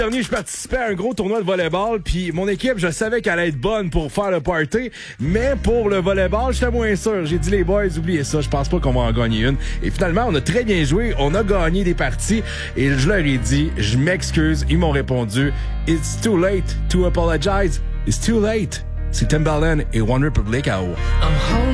Dernier, je participais à un gros tournoi de volleyball, puis mon équipe, je savais qu'elle allait être bonne pour faire le party, mais pour le volleyball, j'étais moins sûr. J'ai dit, les boys, oubliez ça, je pense pas qu'on va en gagner une. Et finalement, on a très bien joué, on a gagné des parties, et je leur ai dit, je m'excuse. Ils m'ont répondu, it's too late to apologize, it's too late. C'est Timbaland et One Republic à haut.